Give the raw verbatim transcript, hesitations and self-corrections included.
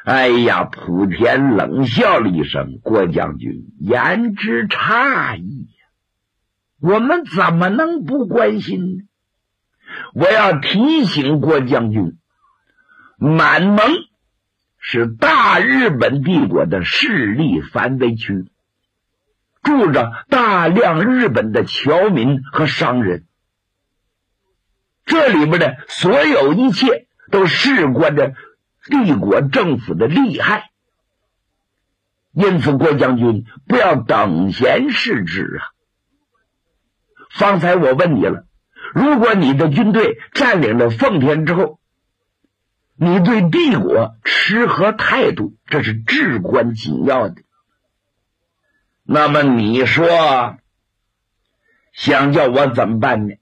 哎呀，莆田冷笑了一声，郭将军言之差矣，我们怎么能不关心呢？我要提醒郭将军，满蒙是大日本帝国的势力范围区，住着大量日本的侨民和商人，这里边的所有一切都事关着帝国政府的利害，因此郭将军不要等闲视之啊！方才我问你了，如果你的军队占领了奉天之后，你对帝国持何态度，这是至关紧要的。那么你说想叫我怎么办呢？